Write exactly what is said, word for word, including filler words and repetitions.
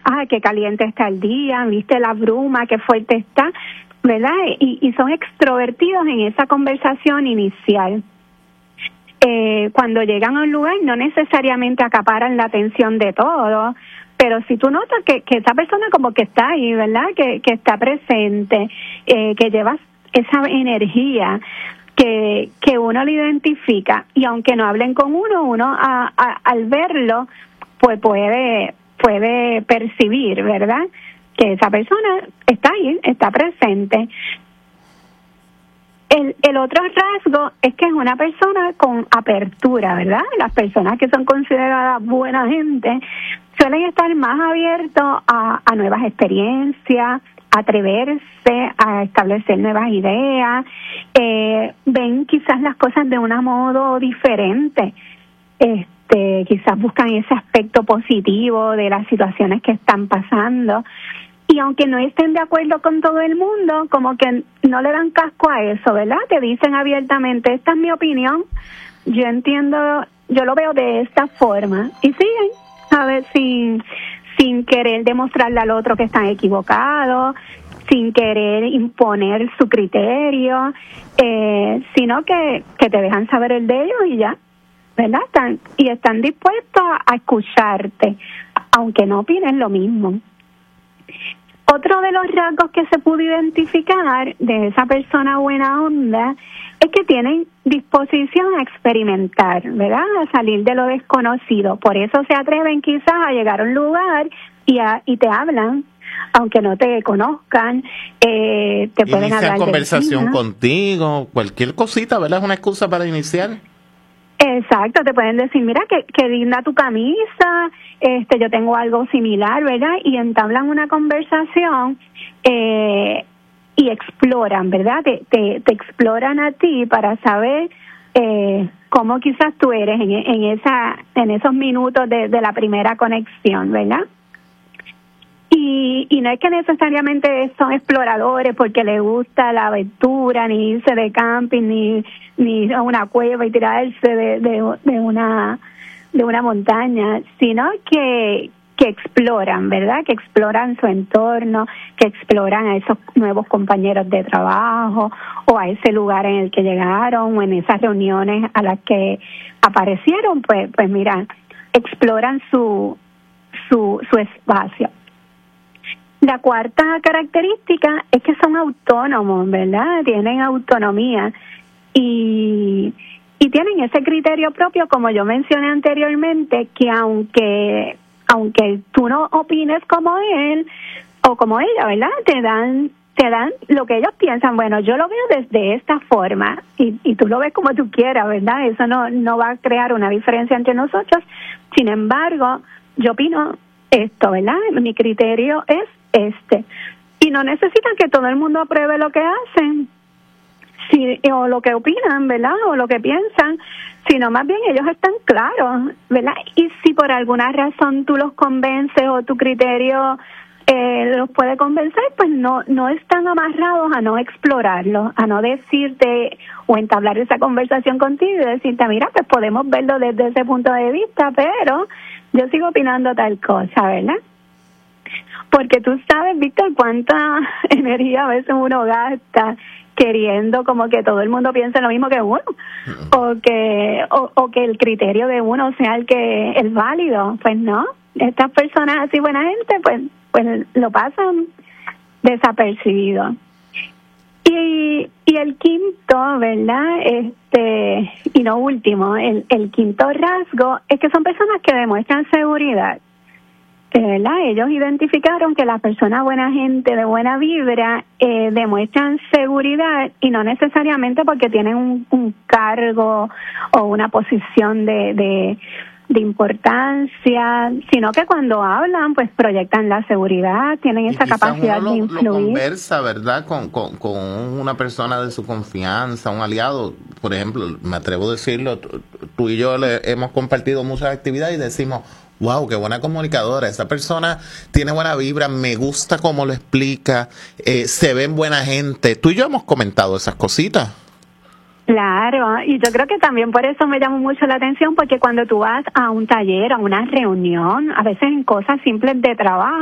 ah, qué caliente está el día, viste la bruma, qué fuerte está, ¿verdad? Y, y son extrovertidos en esa conversación inicial. Eh, cuando llegan a un lugar no necesariamente acaparan la atención de todos, pero si tú notas que, que esa persona como que está ahí, ¿verdad? Que, que está presente, eh, que lleva esa energía, que, que uno lo identifica, y aunque no hablen con uno, uno a, a, al verlo, pues puede, puede percibir, ¿verdad? Que esa persona está ahí, está presente. El, el otro rasgo es que es una persona con apertura, ¿verdad? Las personas que son consideradas buena gente suelen estar más abiertos a, a nuevas experiencias, a atreverse a establecer nuevas ideas, eh, ven quizás las cosas de un modo diferente, este, quizás buscan ese aspecto positivo de las situaciones que están pasando. Y aunque no estén de acuerdo con todo el mundo, como que no le dan casco a eso, ¿verdad? Te dicen abiertamente, esta es mi opinión, yo entiendo, yo lo veo de esta forma. Y siguen, a ver, sin, sin querer demostrarle al otro que están equivocados, sin querer imponer su criterio, eh, sino que, que te dejan saber el de ellos y ya, ¿verdad? Están, y están dispuestos a, a escucharte, aunque no opinen lo mismo. Otro de los rasgos que se pudo identificar de esa persona buena onda es que tienen disposición a experimentar, ¿verdad? A salir de lo desconocido. Por eso se atreven quizás a llegar a un lugar y, a, y te hablan, aunque no te conozcan, eh, te pueden Inician hablar conversación de contigo, cualquier cosita, ¿verdad? Es una excusa para iniciar. Exacto, te pueden decir, mira, qué, qué linda tu camisa, este, yo tengo algo similar, ¿verdad? Y entablan una conversación eh, y exploran, ¿verdad? Te, te, te exploran a ti para saber eh, cómo quizás tú eres en, en, esa, en esos minutos de, de la primera conexión, ¿verdad? Y, y no es que necesariamente son exploradores porque les gusta la aventura, ni irse de camping, ni ni a una cueva y tirarse de, de, de una de una montaña, sino que que exploran, ¿verdad? Que exploran su entorno, que exploran a esos nuevos compañeros de trabajo o a ese lugar en el que llegaron o en esas reuniones a las que aparecieron, pues pues mira, exploran su su su espacio. La cuarta característica es que son autónomos, ¿verdad? Tienen autonomía y, y tienen ese criterio propio, como yo mencioné anteriormente, que aunque aunque tú no opines como él o como ella, ¿verdad? Te dan te dan lo que ellos piensan. Bueno, yo lo veo desde esta forma y, y tú lo ves como tú quieras, ¿verdad? Eso no no va a crear una diferencia entre nosotros. Sin embargo, yo opino esto, ¿verdad? Mi criterio es este. Y no necesitan que todo el mundo apruebe lo que hacen, si, o lo que opinan, ¿verdad? O lo que piensan, sino más bien ellos están claros, ¿verdad? Y si por alguna razón tú los convences o tu criterio eh, los puede convencer, pues no no están amarrados a no explorarlo, a no decirte o entablar esa conversación contigo y decirte, mira, pues podemos verlo desde ese punto de vista, pero yo sigo opinando tal cosa, ¿verdad? Porque tú sabes, Víctor, cuánta energía a veces uno gasta queriendo como que todo el mundo piense lo mismo que uno, o que o, o que el criterio de uno sea el que es válido. Pues no, estas personas así buena gente, pues pues lo pasan desapercibido. Y y el quinto, ¿verdad? Este y no último, el el quinto rasgo es que son personas que demuestran seguridad. ¿Verdad? Ellos identificaron que las personas buena gente, de buena vibra, eh, demuestran seguridad y no necesariamente porque tienen un, un cargo o una posición de, de, de importancia, sino que cuando hablan, pues proyectan la seguridad, tienen esa capacidad uno lo, de influir. Lo conversa, ¿verdad? Con, con, con una persona de su confianza, un aliado. Por ejemplo, me atrevo a decirlo, tú y yo le hemos compartido muchas actividades y decimos, wow, qué buena comunicadora, esa persona tiene buena vibra, me gusta cómo lo explica, eh, se ven buena gente. Tú y yo hemos comentado esas cositas. Claro, y yo creo que también por eso me llamó mucho la atención, porque cuando tú vas a un taller, a una reunión, a veces en cosas simples de trabajo,